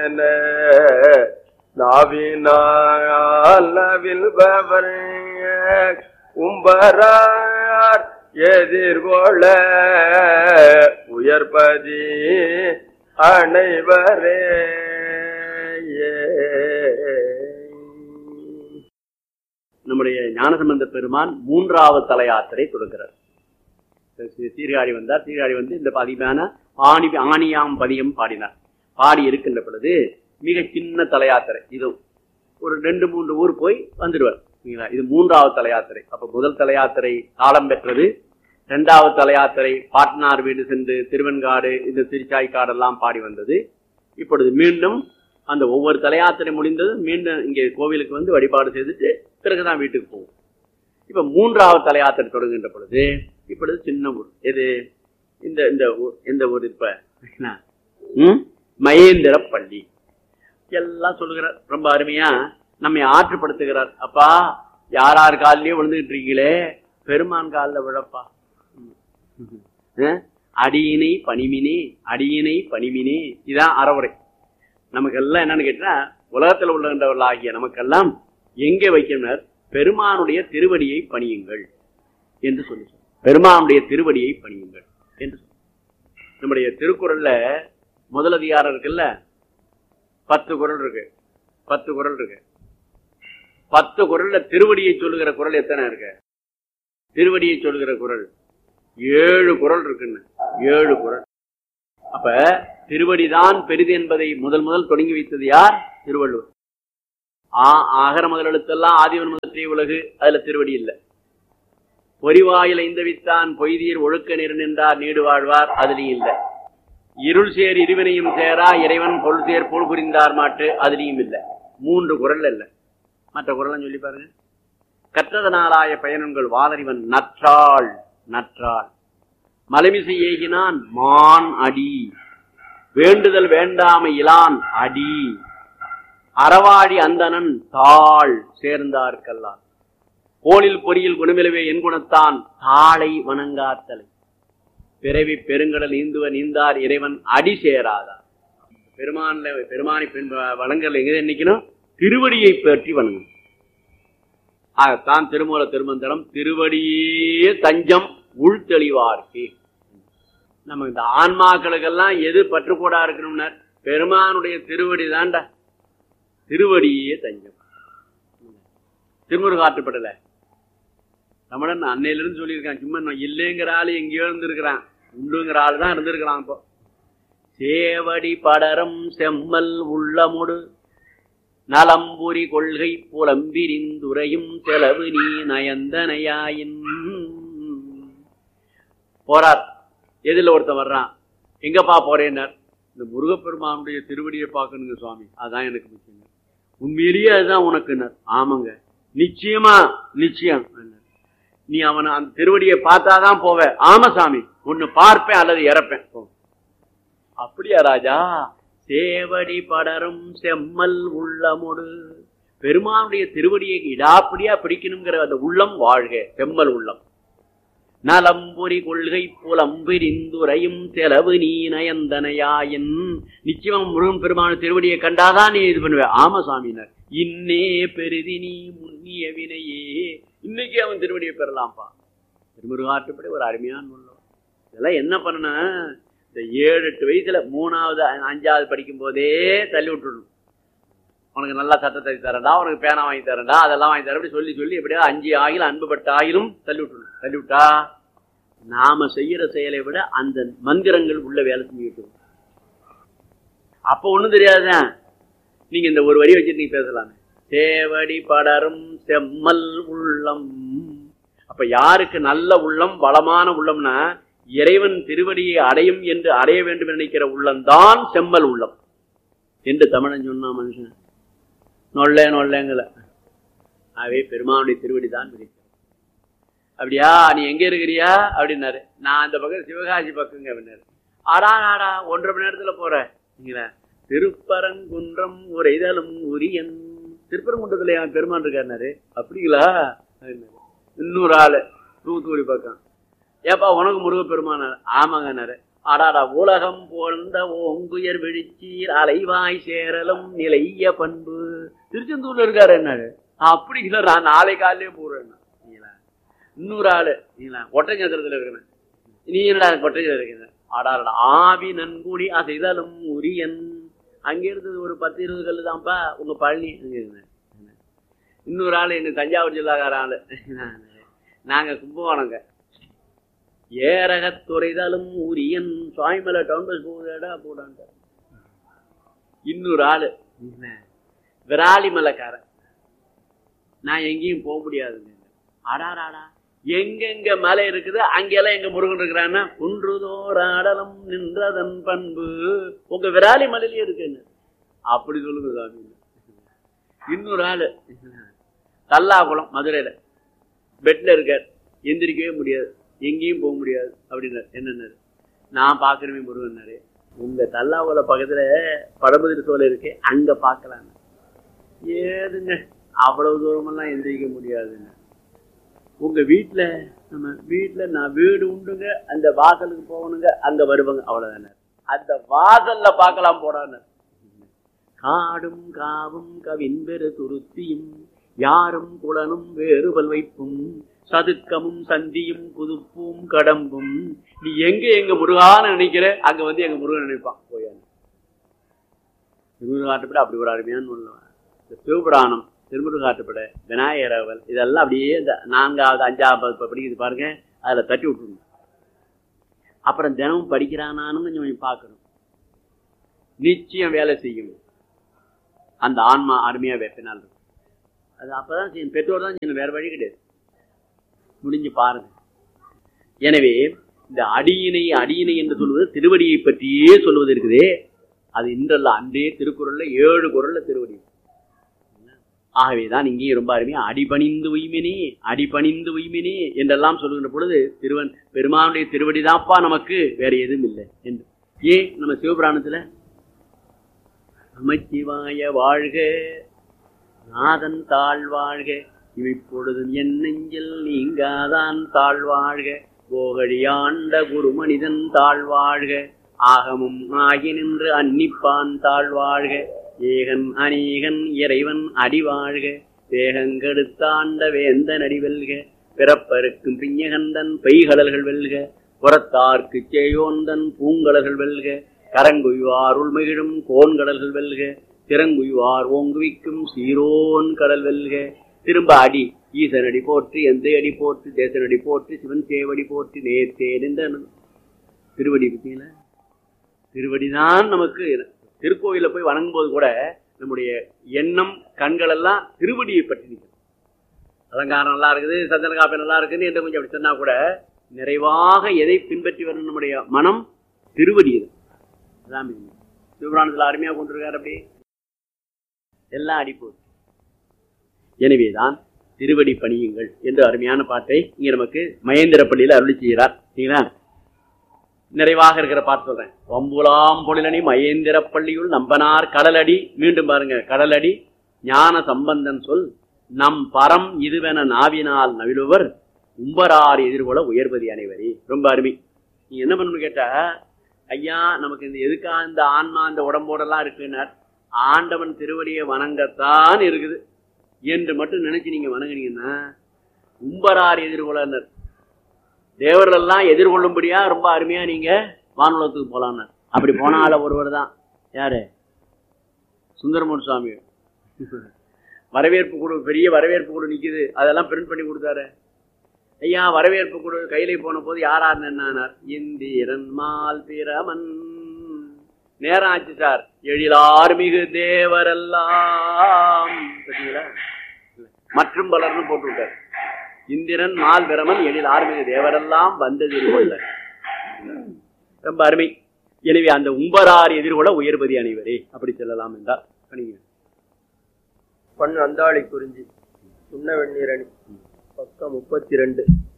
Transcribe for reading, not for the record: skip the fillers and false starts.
நாவினால் நவில்பவர் உம்பரார் எதிர்கொள்ள உயர்பதி அனைவரே. நம்முடைய ஞானசம்பந்த பெருமான் 3வது தல யாத்திரை தொடங்குகிறார். சீர்காழி வந்தார். சீர்காழி வந்து இந்த அதிகமான ஆணியாம் பதியம் பாடினார். பாடி இருக்கின்ற பொழுது மிக சின்ன தல யாத்திரை. இது ஒரு 2-3 ஊர் போய் வந்துடுவார். இது 3வது தல யாத்திரை. அப்ப முதல் தல யாத்திரை காலம் பெற்றது. 2வது தல யாத்திரை பாட்னார் வீடு சென்று திருவெண்காடு இந்த திருச்சாய்க்காடெல்லாம் பாடி வந்தது. இப்பொழுது மீண்டும் அந்த ஒவ்வொரு தல யாத்திரை முடிந்தது மீண்டும் இங்கே கோவிலுக்கு வந்து வழிபாடு செய்துட்டு பிறகுதான் வீட்டுக்கு போவோம். இப்ப 3வது தல யாத்திரை தொடங்குகின்ற பொழுது இப்பொழுது சின்ன ஊர் எது? இந்த ஊர் இப்ப மகேந்திர பள்ளி எல்லாம் சொல்லுகிறார். ரொம்ப அருமையா நம்மை ஆற்றுப்படுத்துகிறார். அப்பா யார் காலிலேயே விழுந்துகிட்டு இருக்கீங்களே, பெருமான் காலில் விழப்பா. அடியினை பணிமினே, அடியினை பணிமினே. இதான் அறவுரை. நமக்கெல்லாம் என்னன்னு கேட்டா, உலகத்தில் உள்ளவர்கள் ஆகிய நமக்கெல்லாம் எங்கே வைக்கணும்? பெருமானுடைய திருவடியை பணியுங்கள் என்று சொல்லி, பெருமானுடைய திருவடியை பணியுங்கள் என்று சொல்லி. நம்முடைய திருக்குறள்ல முதல் அதிகாரம் இருக்குல்ல, 10 குறள் இருக்கு. 10 குறள் இருக்கு. 10 குறள்ல திருவடியை சொல்லுகிற குறள் எத்தனை இருக்கு? திருவடியை சொல்லுகிற குறள் 7 குறள் இருக்குன்னு. 7 குறள். அப்ப திருவடிதான் பெரிது என்பதை முதல் தொடங்கி வைத்தது யார்? திருவள்ளுவர். ஆகர முதல் எழுத்தெல்லாம் ஆதிவன் முதல் உலகு, அதுல திருவடி இல்லை. பொறிவாயில் ஐந்தவித்தான் பொய்தீர் ஒழுக்க நிறு நின்றார் நீடு வாழ்வார், அதுலயும் இல்லை. இருள் சேர் இருவினையும் சேரா இறைவன் பொருள் சேர் போல் புரிந்தார் மாட்டு, அதுலயும் இல்லை. 3 குறள் இல்லை. மற்ற குறள் சொல்லி பாருங்க. கற்றதனாலாய பயனுங்கள் வாளறிவன் நற்றாள் நற்றாள் மலைமிசை ஏகினான் மான் அடி வேண்டுதல் வேண்டாமை இலான் அடி அறவாடி அந்தனன் தாள் சேர்ந்தார்கல்லான் கோளில் பொறியில் குணமிலவே என் குணத்தான் தாளை வணங்காத்தலை பிறவி பெருங்கடல் நீந்துவ நீந்தார் இறைவன் அடி சேராதார். பெருமானை வணங்கல் எங்க நிக்கணும்? திருவடியை பற்றி வணங்கும். ஆகத்தான் திருமூல திருமந்திரம் திருவடியே தஞ்சம் உள்தெளிவார்க்கு. நம்ம இந்த ஆன்மாக்களுக்கெல்லாம் எது பற்றுக்கூடா இருக்கணும்னா பெருமானுடைய திருவடி தான்டா. திருவடியே தஞ்சம். திருமுருகாற்றுப்படல தமிழன் அன்னையிலிருந்து சொல்லியிருக்கான். சும்மா இல்லைங்கிற ஆளு எங்கேயோ இருந்திருக்கிறான், உண்டுங்கிற ஆள் தான் இருந்திருக்கிறான். இப்போ சேவடி படரம் செம்மல் உள்ளமுடு நலம்புரி கொள்கை புலம்பிரிந்துரையும் செலவு நீ நயந்தனையாயின். போறார். எதில் ஒருத்தன் வர்றான். எங்கப்பா போறேன்னார். இந்த முருகப்பெருமானுடைய திருவடியை பார்க்கணுங்க சுவாமி, அதான் எனக்கு முக்கியம். உண்மையிலேயே அதுதான் உனக்குன்னார். ஆமாங்க, நிச்சயமா நிச்சயம். நீ அவனை அந்த திருவடியை பார்த்தாதான் போவ. ஆமா சாமி, ஒன்னு பார்ப்பேன் அல்லது இறப்பேன். அப்படியா ராஜா? சேவடி படரும் செம்மல் உள்ளமுடு. பெருமானுடைய திருவடியை இடாப்படியா பிடிக்கணுங்கிற அந்த உள்ளம் வாழ்க, செம்மல் உள்ளம். நலம்புரி கொள்கை புலம்பிரிந்துரையும் செலவு நீ நயந்தனையாயின். நிச்சயம் முருகன் பெருமான திருவடியை கண்டாதான் நீ இது பண்ணுவ. ஆமா சாமினர். இன்னே பெரிதி நீ முன்னிய வினையே. இன்னைக்கு அவன் திருவடியை பெறலாம்ப்பா. திருமுருகாற்றுப்படி ஒரு அருமையான உள்ளம். இதெல்லாம் என்ன பண்ண, இந்த 7-8 வயசுல 3வது 5வது படிக்கும் போதே தள்ளி விட்டுடணும். உனக்கு நல்லா சட்டை தள்ளி தரேன்டா, உனக்கு பேனா வாங்கி தரேன்டா, அதெல்லாம் வாங்கி தர, அப்படி சொல்லி எப்படியா 5 ஆகிலும் அன்புபட்ட ஆகிலும் தள்ளி விட்டுணும். தள்ளி விட்டா நாம செய்யற செயலை விட அந்த மந்திரங்கள் உள்ள வேலை செஞ்சுக்கிட்டு. அப்ப ஒண்ணும் தெரியாதுதான். நீங்க இந்த ஒரு வரி வச்சுட்டு நீங்க பேசலாமே. சேவடி படரும் செம்மல் உள்ளம். அப்ப யாருக்கு நல்ல உள்ளம், பலமான உள்ளம்னா இறைவன் திருவடியை அடையும் என்று அடைய வேண்டும் நினைக்கிற உள்ளம்தான் செம்மல் உள்ளம் என்று தமிழன் சொன்னா மனுஷன். நொல்லேங்கல. ஆகவே பெருமானுடைய திருவடி தான் பிடிக்கும். அப்படியா, நீ எங்க இருக்கிறியா அப்படின்னாரு. நான் அந்த பக்கம் சிவகாசி பக்கங்க அப்படின்னாரு. ஆடா 1.5 மணி நேரத்துல போறேன். திருப்பரங்குன்றம் உரைதலும் உரியன். திருப்பரங்குன்றத்துல என் பெருமான் இருக்காருனாரு. அப்படிங்களா? இன்னொரு ஆளு தூத்துக்குடி பக்கம். ஏப்பா உனக்கு முருக பெருமானார். ஆமாங்கன்னாரு. அடாடா உலகம் போன்ற ஓங்குயர் விழிச்சீர் அலைவாய் சேரலும் நிலைய பண்பு. திருச்செந்தூர்ல இருக்காரு என்ன அப்படி இல்லை, நான் நாளை காலையிலே போறேன். இன்னொரு ஆளு ஒட்டஞ்சத்திரத்துல இருக்கிறேன், நீ என்னடா கொட்டஞ்சத்திரம் இருக்கிற. அடாடா ஆவி நன்குடி அசைதலும் உரியன். அங்க இருந்தது ஒரு 10-20 கல்லு தான்ப்பா உங்க பழனி அங்க இருந்தேன். இன்னொரு ஆளு என்ன தஞ்சாவூர் ஜில்லாக்கார ஆளு, நாங்க கும்பகோணங்க. ஏரகத்துறைதலும் உரியன் சுவாமிமலை டவுன் பஸ் போடா போடான்ட்ட. இன்னொரு ஆளு விராலி மலைக்காரன், நான் எங்கேயும் போக முடியாதுங்க. ஆடாராடா எங்கெங்க மலை இருக்குது அங்கெல்லாம் எங்க முருகன் இருக்கிறான்னா குன்றுதோராடலம் நின்றதன் பண்பு உங்க விராலி மலையிலேயே இருக்குன்னு அப்படி சொல்லுங்க சாமி. இன்னொரு ஆளு தல்லாகுளம் மதுரையில பெட்ல இருக்கார், எந்திரிக்கவே முடியாது, எங்கேயும் போக முடியாது அப்படின்னாரு. என்னன்னாரு, நான் பாக்குறவே முருகன்னாரு. உங்க தல்லாகுளம் பக்கத்துல படபதிரி சோலை இருக்கு, அங்க பாக்கலாம். ஏதுங்க அவ்வளவு தூரமெல்லாம் எந்திரிக்க முடியாதுங்க. உங்க வீட்டுல நம்ம வீட்டுல நான் வீடு உண்டுங்க, அந்த வாசலுக்கு போகணுங்க, அங்க வருவாங்க, அவ்வளவுதானே. அந்த வாசல்ல பார்க்கலாம் போடான்னு. காடும் காவும் கவின்பெரு துருத்தியும் யாரும் குளனும் வேறுபல் வைப்பும் சதுக்கமும் சந்தியும் புதுப்பும் கடம்பும். நீ எங்க முருகான்னு நினைக்கிற அங்க வந்து எங்க முருகன் நினைப்பான். போயான்னு திருமுருகாட்டுப்பட அப்படி ஒரு அருமையான சொல்லுவான். இந்த சிவபுராணம், திருமுருகாட்டுப்பட, விநாயகரவல், இதெல்லாம் அப்படியே இந்த 4வது 5வது படிக்கிறது பாருங்க, அதுல தட்டி விட்டுருங்க. அப்புறம் தினமும் படிக்கிறானான்னு கொஞ்சம் பார்க்கணும். நிச்சயம் வேலை செய்யும். அந்த ஆன்மா அருமையா வெப்பினால் இருக்கும். அது அப்பதான் செய்யணும், பெற்றோர் தான் செய்யணும், வேற வழி கிடையாது. முடிஞ்சு பாருங்க. எனவே இந்த அடியினை என்று சொல்வது திருவடியை பற்றியே சொல்வது இருக்குதே, அது இன்றல்ல அன்றே திருக்குறள்ல 7 குறள்ல திருவடி. ஆகவேதான் இங்கே ரொம்ப அருமையா அடிபணிந்து உய்மினே என்றெல்லாம் சொல்லுகின்ற பொழுது பெருமானுடைய திருவடிதாப்பா நமக்கு வேற எதுவும் இல்லை என்று. ஏன் நம்ம சிவபுராணத்துல நமச்சிவாய வாழ்க நாதன் தாழ்வாழ்க இவைப்பொழுதும் என் நெஞ்சில் நீங்காதான் தாழ்வாழ்க போகழியாண்ட குரு மனிதன் தாழ்வாழ்க ஆகமும் ஆகி நின்று அன்னிப்பான் தாழ்வாழ்க ஏகன் அநேகன் இறைவன் அடிவாழ்க வேகங்கெடுத்தாண்ட வேந்தன் அடிவெல்க பிறப்பருக்கும் பிஞ்சகந்தன் பெய்கடல்கள் வெல்க புறத்தார்க்கு சேயோந்தன் பூங்கடல்கள் வெல்க கரங்குய்வார் உள்மகிழும் கோன்கடல்கள் வெல்க திறங்குய்வார் ஓங்குவிக்கும் சீரோன் கடல் வெல்க. திரும்ப அடி ஈசனடி போற்றி எந்த அடி போற்றி தேசனடி போற்றி சிவன் சேவடி போற்றி நேர்த்தே நின்ற திருவடி. பார்த்தீங்களா, திருவடிதான் நமக்கு. திருக்கோயில போய் வணங்கும் போது கூட நம்முடைய எண்ணம் கண்கள் எல்லாம் திருவடியை பற்றி நிற்கும். அலங்காரம் நல்லா இருக்குது, சந்தன காப்பி நல்லா இருக்குன்னு என்று கொஞ்சம் அப்படி சொன்னா கூட நிறைவாக எதை பின்பற்றி வரணும் நம்முடைய மனம்? திருவடி. சிவபுராணத்துல அருமையா கொண்டிருக்காரு, அப்படி எல்லாம் அடிப்போம். எனவேதான் திருவடி பணியுங்கள் என்று அருமையான பாட்டை இங்க நமக்கு மகேந்திர பள்ளியில அருளி செய்கிறார். சரிங்களா, நிறைவாக இருக்கிற பாட்டு சொல்றேன். வம்புலாம் பொழிலணி மகேந்திர பள்ளியுள் நம்பனார் கடலடி. மீண்டும் பாருங்க, கடலடி ஞான சம்பந்தன் சொல் நம் பரம் இதுவென நாவினால் நவிழுவர் உம்பரார் எதிர்கொள்ள உயர்வதி அனைவரே. ரொம்ப அருமை. நீங்க என்ன பண்ணணும்னு கேட்டா, ஐயா நமக்கு இந்த எதுக்கா இந்த ஆன்மா இந்த உடம்போடெல்லாம் இருக்குன்னார், ஆண்டவன் திருவடியை வணங்கத்தான் இருக்குது என்று மட்டும் நினைச்சு நீங்க வணங்கினீங்கன்னா உம்பரார் எதிர்கொள்ளனர், தேவர்கள் எல்லாம் எதிர்கொள்ளும்படியா ரொம்ப அருமையா நீங்க வானுலகத்துக்கு போலான்னு. அப்படி போனால ஒருவர் தான் யாரு? சுந்தரமூர்த்தி சுவாமி. வரவேற்பு குழு, பெரிய வரவேற்பு குழு நிக்குது, அதெல்லாம் பிரிண்ட் பண்ணி கொடுத்தாரு. ஐயா வரவேற்பு குழு கையில போன போது யாரார் நின்னார்? இந்திரன் மால் பிரமன். நேரம் ஆச்சு சார், எழிலார் மிகு தேவரெல்லாம் மற்றும் பலர்னு போட்டு விட்டார். இந்திரன் மால் பிரமன் எழில் ஆர்மிகு தேவரெல்லாம் வந்தது எதிர்கொள்ள. ரொம்ப அருமை. எனவே அந்த உம்பரார் எதிர்கொள்ள உயர்பதி அனைவரே அப்படி சொல்லலாம் என்றார். பண் அந்தாளி குறிஞ்சி சுண்ண வெந்நீரணி பக்கம் 32.